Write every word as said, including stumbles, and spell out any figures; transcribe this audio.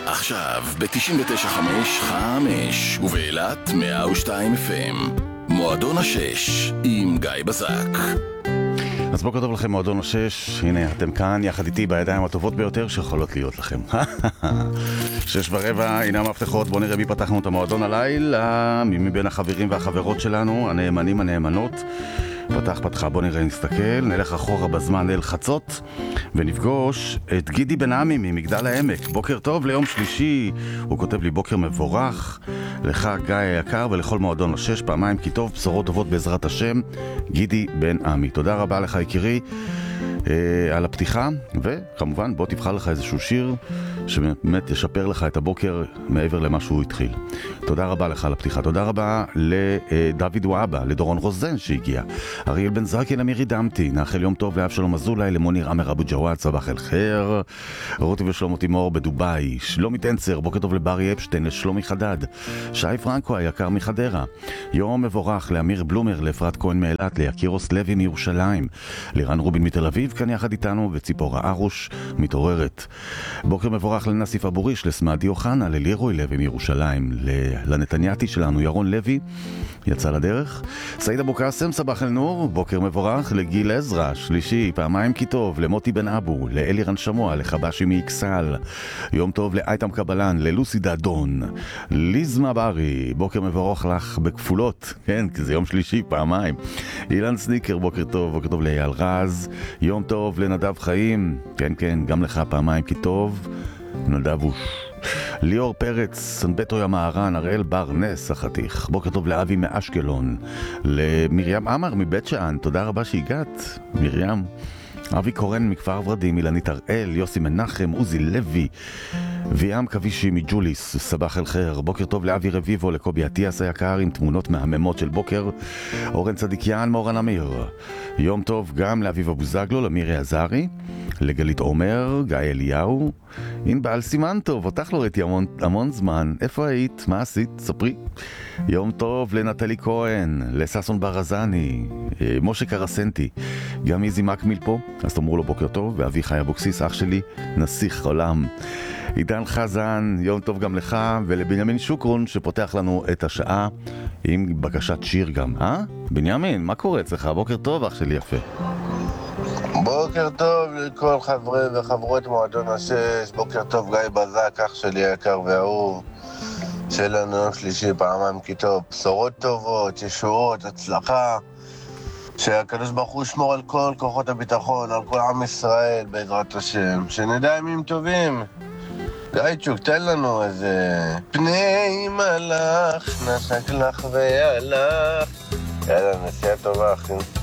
עכשיו ב-תשעים ותשע נקודה חמש חמש ובאילת מאה ושתיים אף אם. מועדון השש עם גיא בזק. אז בוקר טוב לכם, מועדון השש. הנה אתם כאן יחד איתי בידיים הטובות ביותר שיכולות להיות לכם. שש ורבע, הנה המפתחות. בואו נראה מי פתחנו את המועדון הלילה, מי מבין החברים והחברות שלנו, הנאמנים הנאמנות. פתח פתחה, בוא נראה, נסתכל, נלך אחורה בזמן אל חצות ונפגוש את גידי בן עמי ממגדל העמק. בוקר טוב ליום שלישי. הוא כותב לי בוקר מבורך לך גיא היקר ולכל מועדון השש, פעמיים כי טוב, בשורות טובות בעזרת השם. גידי בן עמי, תודה רבה לך יקירי אה, על הפתיחה, וכמובן בוא תבחר לך איזשהו שיר שבאמת ישפר לך את הבוקר מעבר למה שהוא התחיל. תודה רבה לך על הפתיחה. תודה רבה לדוד ואבא, לדורון רוזן שהגיע, אריאל בן זרקי, למירי דמתי, נאחל יום טוב לאב שלום אזולאי, למוניר עמר אבו ג'וואד, סבח אל חיר, רותי ושלום תימור בדוביי, שלומי טנצר, בוקר טוב לברי אפשטיין, לשלומי חדד, שי פרנקו היקר מחדרה, יום מבורך לאמיר בלומר, לאפרת כהן מאילת, ליקירוס לוי מירושלים, לירן רובין מתל אביב כאן יחד איתנו, וציפורה ארוש מתעוררת. בוקר מבורך לנסיף אבוריש, לסמדי אוחנה, ללירוי לוי מירושלים, לנתניאתי שלנו ירון לוי יצא לדרך, סעיד אבו קאסם, סבח אל נור, בוקר מבורך לגיל עזרא שלישי, פעמיים כי טוב, למוטי בן אבו, לאלירן שמוע, לחבשי מאיקסל, יום טוב לאייטם קבלן, ללוסי דדון, ליזמה ברי, בוקר מבורך לך בכפולות, כן, כי זה יום שלישי פעמיים, אילן סניקר, בוקר טוב, בוקר טוב לאייל רז, יום טוב לנדב חיים, כן כן, גם לך פעמיים כי טוב, נדב הוא ליאור פרץ, סנבטו ימהרן, אראל בר נס החתיך, בוקר טוב לאבי מאשקלון, למרים אמר מבית שאן, תודה רבה שהגעת מרים, אבי קורן מכפר ורדים, אילנית הראל, יוסי מנחם, עוזי לוי, ויאם כבישי מג'וליס, סבח אל חיר, בוקר טוב לאבי רביבו, לקובי עטיאס היקר עם תמונות מהממות של בוקר, אורן צדיקיאן, מורן אמיר, יום טוב גם לאביב אבו זגלו, למירי עזרי, לגלית עומר, גיא אליהו, ענבל סימן טוב, אותך לא ראיתי המון, המון זמן, איפה היית? מה עשית? ספרי. יום טוב לנטלי כהן, לססון ברזני, משה קרסנטי, גם איזי מקמיל פה, אז תאמרו לו בוקר טוב, ואבי חי אבוקסיס, אח שלי, נסיך עולם. עידן חזן, יום טוב גם לך, ולבנימין שוקרון שפותח לנו את השעה עם בקשת שיר גם, אה? בנימין, מה קורה אצלך? בוקר טוב, אח שלי יפה. בוקר טוב לכל חברי וחברות מועדון השש, בוקר טוב גיא בזק, אח שלי יקר ואהוב, שלנו יום שלישי פעמיים כי טוב, בשורות טובות, ישועות, הצלחה, שהקדוש ברוך הוא ישמור על כל כוחות הביטחון, על כל עם ישראל בעזרת השם, שנדע ימים טובים. גייצ'וק, תן לנו איזה פני מלאך, נשק לך והלך. יאללה, נסיעה טובה אחי.